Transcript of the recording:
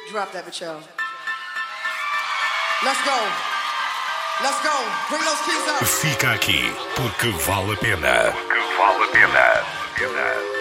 Drop that, Michelle. Let's go. Let's go. Bring those keys up. Fica aqui, porque vale a pena. Porque vale a pena.